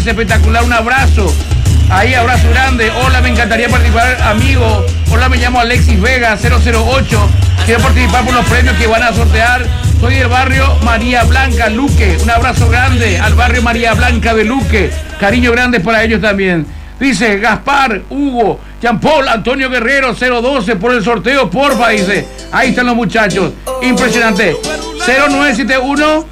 dice espectacular, un abrazo. Ahí, abrazo grande. Hola, me encantaría participar, amigo. Hola, me llamo Alexis Vega, 008. Quiero participar por los premios que van a sortear. Soy del barrio María Blanca, Luque. Un abrazo grande al barrio María Blanca de Luque. Cariño grande para ellos también. Dice Gaspar, Hugo, Jean-Paul, Antonio Guerrero, 012 por el sorteo, porfa, dice. Ahí están los muchachos. Impresionante. 0971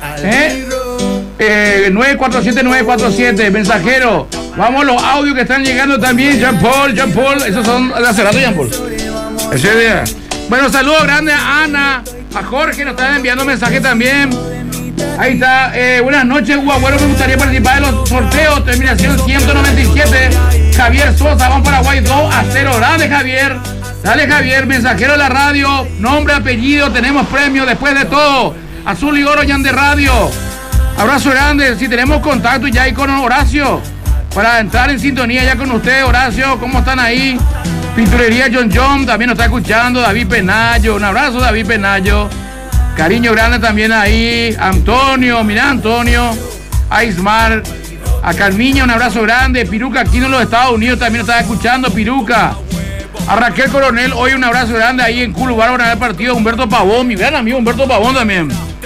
947-947. Mensajero. Vamos a los audios que están llegando también. Jean-Paul. Esos son de hace rato, Jean-Paul. Ese día. Bueno, saludos grandes a Ana, a Jorge, nos están enviando mensajes también. Ahí está. Buenas noches, Hugo Agüero. Me gustaría participar en los sorteos. Terminación 197. Javier Sosa, vamos Paraguay 2-0. Dale, Javier. Mensajero de la radio. Nombre, apellido. Tenemos premio después de todo. Azul y oro, Yan de Radio. Abrazo grande. Si tenemos contacto ya ahí con Horacio para entrar en sintonía ya con usted, Horacio. ¿Cómo están ahí? Pinturería John también nos está escuchando. David Penayo. Un abrazo, David Penayo. Cariño grande también ahí. Antonio, a Ismar, a Carmiña, un abrazo grande. Piruca aquí en los Estados Unidos también nos está escuchando, Piruca. A Raquel Coronel, hoy un abrazo grande ahí en Culubar, van a ver el partido. Humberto Pavón, mi gran amigo Humberto Pavón también.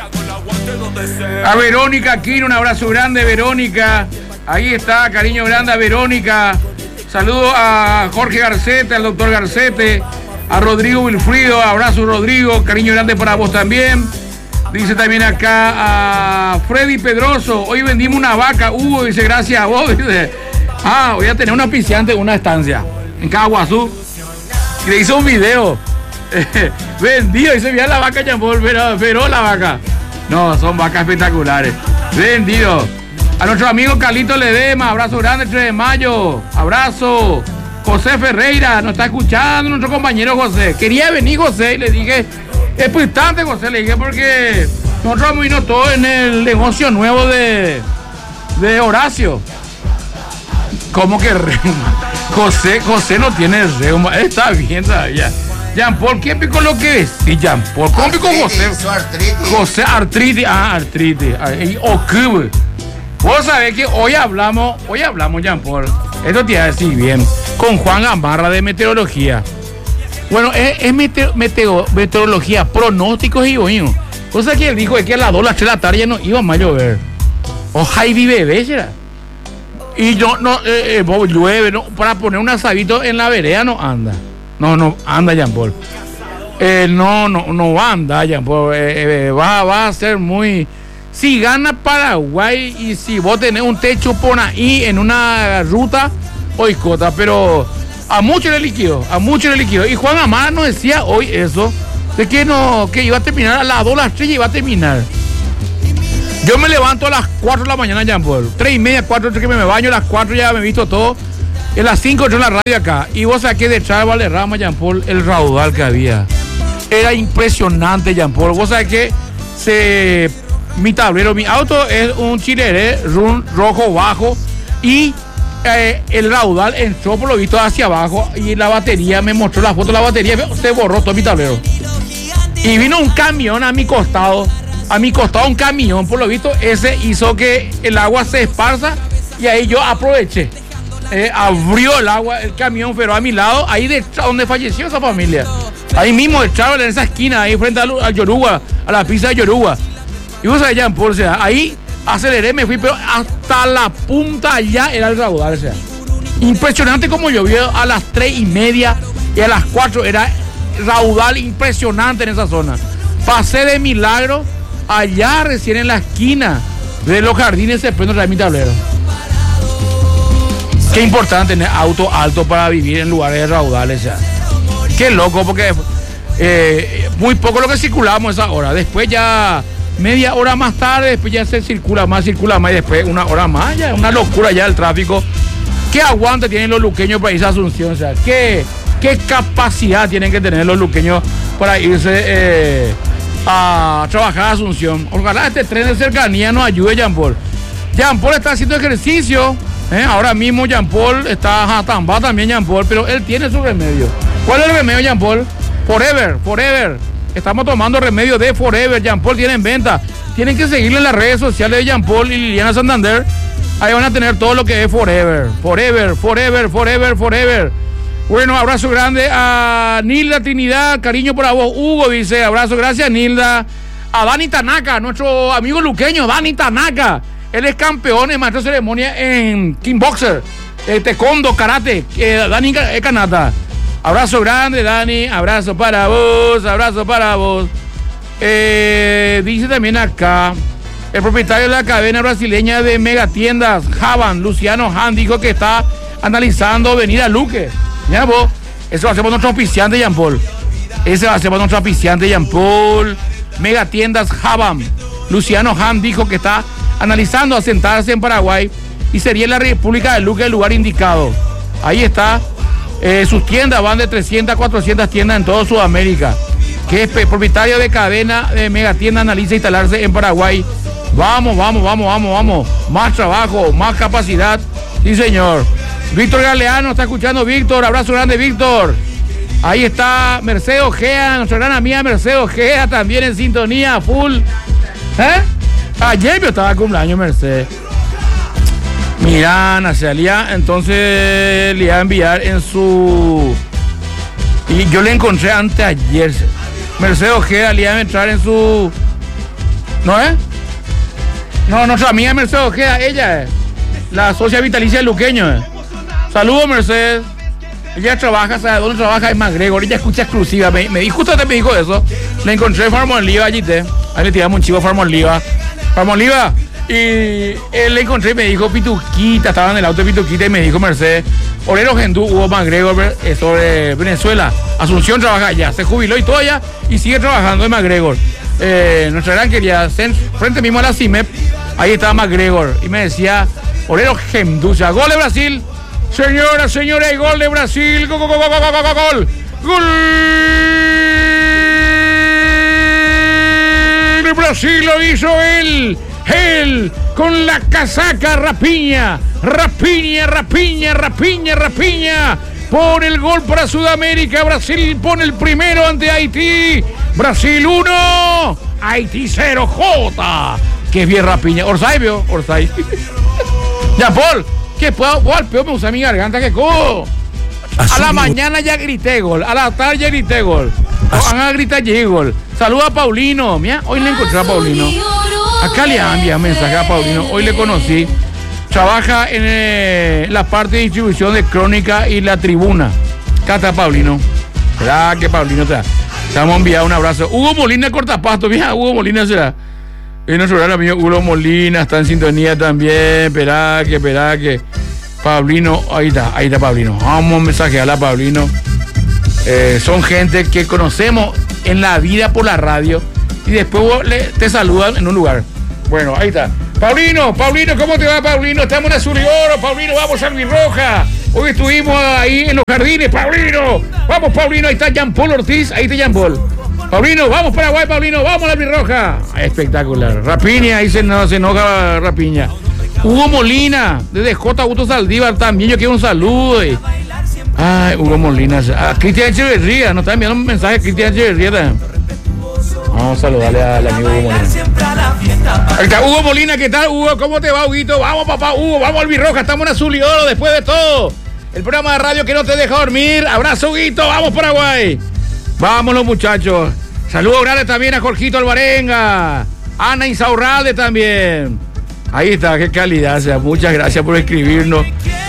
A Verónica Aquino, un abrazo grande, Verónica. Ahí está, cariño grande a Verónica. Saludo a Jorge Garcete, al doctor Garcete. A Rodrigo Wilfrido, abrazo Rodrigo, cariño grande para vos también. Dice también acá a Freddy Pedroso, hoy vendimos una vaca, Hugo, dice gracias a vos, dice. Voy a tener un auspiciante en una estancia, en Caguazú. Y le hizo un video. Vendido, dice, mira la vaca, Jean-Paul, pero la vaca. No, son vacas espectaculares. Vendido. A nuestro amigo Carlito Ledema, abrazo grande, 3 de mayo, abrazo. José Ferreira, nos está escuchando nuestro compañero José. Quería venir José y le dije, es importante José, le dije, porque nosotros hemos venido todos en el negocio nuevo de Horacio. ¿Cómo que reuma? José no tiene reuma, está bien todavía. Jean-Paul, ¿qué pico lo que es? Sí, Jean-Paul, ¿cómo pico José? José, artritis, artritis. Vos sabés que hoy hablamos, Jean-Paul. Esto te iba a decir bien. Con Juan Gamarra de meteorología. Bueno, es meteorología, pronósticos y oídos. Cosa que él dijo es que a las 2, las 3 de la tarde ya no iba más a llover. Ojalá y bebé, ¿será? Y yo no, llueve, no, para poner un asadito en la vereda no anda. No anda, Jean-Paul. No va a andar, Jean-Paul. Va a ser muy. Si gana Paraguay y si vos tenés un techo por ahí en una ruta, oicota, pero a mucho le liquidó. Y Juan Amara nos decía hoy eso, de que iba a terminar a las 2, las 3 y iba a terminar. Yo me levanto a las 4 de la mañana, Jean-Paul. 3:30, 4, que me baño, a las 4 ya me he visto todo. A las 5 yo en la radio acá. Y vos saqué de Chávez Valderrama, Jean-Paul, el raudal que había. Era impresionante, Jean-Paul. Vos sabés que mi tablero, mi auto es un Chilere rojo bajo y el raudal entró por lo visto hacia abajo y la batería, me mostró la foto de la batería, se borró todo mi tablero. Y vino un camión a mi costado un camión, por lo visto ese hizo que el agua se esparza y ahí yo aproveché. Abrió el agua, el camión, pero a mi lado, ahí donde falleció esa familia. Ahí mismo echaron en esa esquina, ahí frente a Yoruba, a la pista de Yoruba. Y vos sabés, Jean-Paul, o sea, ahí aceleré, me fui, pero hasta la punta allá era el raudal, o sea. Impresionante como llovió a las 3:30 y a las 4 era raudal impresionante en esa zona. Pasé de milagro allá recién en la esquina de los jardines se prende mi tablero. Qué importante tener auto alto para vivir en lugares de raudales, o sea. Qué loco, porque muy poco lo que circulamos esa hora. Después ya media hora más tarde, después ya se circula más y después una hora más, ya es una locura ya el tráfico. ¿Qué aguante tienen los luqueños para irse a Asunción? O sea, ¿qué capacidad tienen que tener los luqueños para irse a trabajar a Asunción? Ojalá este tren de cercanía nos ayude, Jean-Paul. Jean-Paul está haciendo ejercicio, ahora mismo Jean-Paul está a Tambá también, Jean-Paul, pero él tiene su remedio. ¿Cuál es el remedio, Jean-Paul? Forever. Estamos tomando remedio de Forever. Jean-Paul tiene en venta. Tienen que seguirle en las redes sociales de Jean-Paul y Liliana Santander Ahí van a tener todo lo que es forever. Bueno, abrazo grande a Nilda Trinidad, cariño para vos. Hugo dice, abrazo, gracias Nilda. A Dani Tanaka, nuestro amigo luqueño, Dani Tanaka. Él es campeón en maestro de ceremonia en kickboxer, taekwondo, karate. Dani es kanata. Abrazo grande, Dani. Abrazo para vos. Dice también acá, el propietario de la cadena brasileña de megatiendas, Javan, Luciano Han, dijo que está analizando venir a Luque. Mira vos, eso va a ser por nuestro auspiciante, Jean Paul. Megatiendas Javan. Luciano Han dijo que está analizando asentarse en Paraguay y sería la República de Luque el lugar indicado. Ahí está. Sus tiendas van de 300 a 400 tiendas en toda Sudamérica. Que es propietario de cadena de megatienda, analiza instalarse en Paraguay. Vamos. Más trabajo, más capacidad. Sí, señor. Víctor Galeano está escuchando. Víctor, abrazo grande, Víctor. Ahí está Mercedes Ojea, nuestra gran amiga Mercedes Ojea, también en sintonía, full. Ayer yo estaba cumpleaños, Mercedes. Mira, Nacialía, entonces le iba a enviar en su... Y yo le encontré anteayer. Mercedes Ojeda le iba a entrar en su... ¿No es? No, nuestra amiga Mercedes Ojeda, ella es la socia vitalicia del luqueño. Saludos, Mercedes. Ella trabaja, ¿sabes dónde trabaja? En MacGregor. Ella escucha exclusiva. Me dijo, justamente me dijo eso. Le encontré en Farmoliva allí. Ahí le tiramos un chivo a Farmoliva. Y él le encontré y me dijo Pituquita. Estaba en el auto de Pituquita y me dijo Mercedes, Orero Gendú, Hugo MacGregor, sobre Venezuela. Asunción trabaja allá. Se jubiló y todo allá y sigue trabajando en MacGregor. Nuestra gran querida, frente mismo a la CIMEP. Ahí estaba MacGregor. Y me decía, Orero Gendú. Gol de Brasil. Señoras, señores, gol de Brasil. Gol. Gol de Brasil, lo hizo él con la casaca Rapiña. Pone el gol para Sudamérica. Brasil pone el primero ante Haití. Brasil 1, Haití 0. J. Que bien Rapiña. Orsay, vio. Orsay. Ya, Paul. Que puedo, al peor me usa mi garganta, que cojo. A la mañana ya grité gol, a la tarde ya grité gol. Van a gritar ya gol. Saluda a Paulino. Mira, hoy le encontré a Paulino. Acá le envía mensaje a Paulino. Hoy le conocí. Trabaja en la parte de distribución de Crónica y La Tribuna. Acá está Paulino. ¿Será que Paulino te vamos a enviar un abrazo? Hugo Molina Cortapasto. Mira, Hugo Molina será. Y nuestro gran amigo Hugo Molina está en sintonía también. Esperá que Paulino, ahí está Paulino. Vamos a mensajear a Paulino. Son gente que conocemos en la vida por la radio y después te saludan en un lugar. Bueno, ahí está. Paulino, ¿cómo te va, Paulino? Estamos en Azul y Oro, Paulino, vamos a Albirroja. Hoy estuvimos ahí en los jardines, Paulino. Vamos, Paulino, ahí está Jean Paul Ortiz, ahí está Jean Paul. Paulino, vamos Paraguay, Paulino, vamos a la Albirroja. Espectacular. Rapiña, ahí se enoja Rapiña. Hugo Molina, desde J. Augusto Saldívar también, yo quiero un saludo. Ay, Hugo Molina. A Cristian Echeverría, nos está enviando un mensaje a Cristian Echeverría también. Vamos a saludarle al amigo Hugo Molina. Ahí está Hugo Molina, ¿qué tal, Hugo? ¿Cómo te va, Huguito? Vamos, papá, Hugo, vamos al Albirroja, estamos en Azul y Oro después de todo. El programa de radio que no te deja dormir. Abrazo, Huguito, vamos Paraguay. Vamos los muchachos. Saludos grandes también a Jorgito Alvarenga. Ana Insaurralde también. Ahí está, qué calidad, o sea, muchas gracias por escribirnos.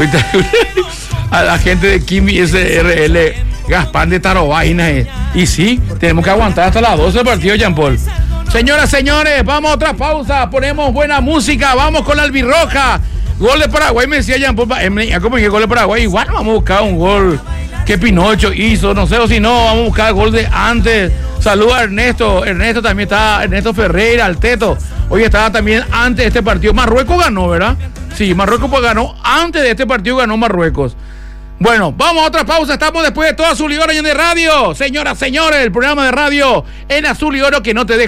A la gente de Kimi SRL, Gaspar de Tarovaina. Y sí, tenemos que aguantar hasta las 12 del partido, Jean Paul. Señoras, señores, vamos a otra pausa, ponemos buena música, vamos con la Albirroja. Gol de Paraguay, me decía Jean Paul. ¿Cómo dije gol de Paraguay? Igual vamos a buscar un gol que Pinocho hizo, no sé, o si no, vamos a buscar el gol de antes. Saluda a Ernesto también está, Ernesto Ferreira, al Teto. Hoy estaba también antes de este partido. Marruecos ganó, ¿verdad? Sí, Marruecos pues ganó. Antes de este partido ganó Marruecos. Bueno, vamos a otra pausa. Estamos después de todo Azul y Oro en de radio. Señoras, señores, el programa de radio en Azul y Oro que no te deja